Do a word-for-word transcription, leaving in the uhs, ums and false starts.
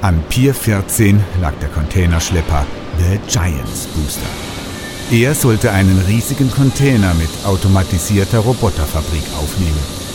An Pier vierzehn lag der Containerschlepper The Giants Booster. Er sollte einen riesigen Container mit automatisierter Roboterfabrik aufnehmen.